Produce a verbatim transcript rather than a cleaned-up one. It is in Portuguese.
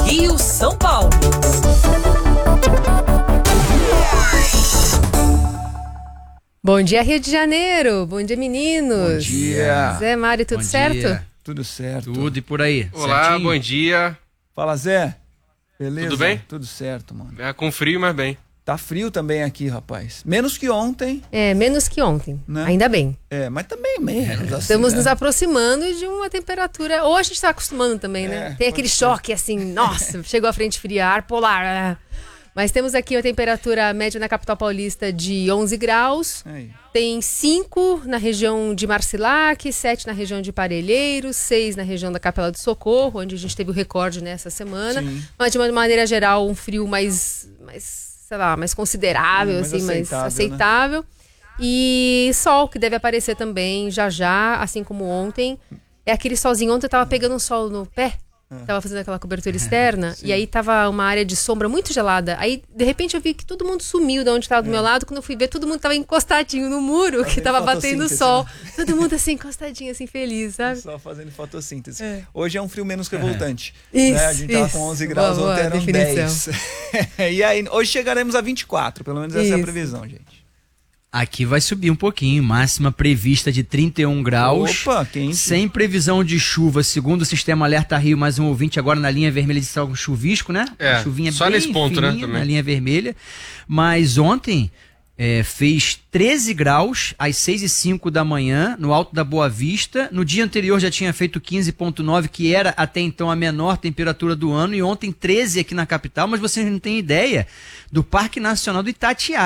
Rio, São Paulo. Bom dia, Rio de Janeiro. Bom dia, meninos. Bom dia. Zé, Mário, tudo Bom certo? dia. Tudo certo. Tudo e por aí. Olá, certinho? bom dia. Fala, Zé. Beleza? Tudo bem? Tudo certo, mano. É, com frio, mas bem. Tá frio também aqui, rapaz. Menos que ontem, É, menos que ontem. Né? Ainda bem. é, mas também menos. Assim, Estamos né? nos aproximando de uma temperatura... Ou a gente está acostumando também, né? É, Tem pode aquele ser. choque assim, nossa, chegou a frente fria, ar polar. ah. Mas temos aqui a temperatura média na capital paulista de onze graus. Aí. Tem cinco na região de Marcilac, sete na região de Parelheiros, seis na região da Capela do Socorro, onde a gente teve o recorde nessa semana. Sim. Mas de uma maneira geral, um frio mais, mais sei lá, mais considerável, Hum, mais assim, mais aceitável, aceitável. E sol, que deve aparecer também já já, assim como ontem. É aquele solzinho. Ontem eu tava pegando um sol no pé. Tava fazendo aquela cobertura externa e aí tava uma área de sombra muito gelada. Aí, de repente, eu vi que todo mundo sumiu de onde tava do É. meu lado. Quando eu fui ver, todo mundo tava encostadinho no muro, que Fazendo tava batendo fotossíntese, sol. né? Todo mundo assim, encostadinho, assim, feliz, sabe? Só fazendo fotossíntese. É. Hoje é um frio menos revoltante. Isso, né? A gente tava isso. com onze graus, Boa, ontem boa eram definição. dez. E aí, hoje chegaremos a vinte e quatro, pelo menos essa é a Isso. previsão, gente. Aqui vai subir um pouquinho, máxima prevista de trinta e um graus. Opa, quente. Sem previsão de chuva, segundo o sistema Alerta Rio, mais um ouvinte agora na linha vermelha de algo chuvisco, né? É, Chuvinha só bem nesse ponto, né, fininha também. na linha vermelha. Mas ontem é, fez treze graus às seis e cinco da manhã, no Alto da Boa Vista. No dia anterior já tinha feito quinze vírgula nove, que era até então a menor temperatura do ano. E ontem treze aqui na capital, mas vocês não têm ideia do Parque Nacional do Itatiaia.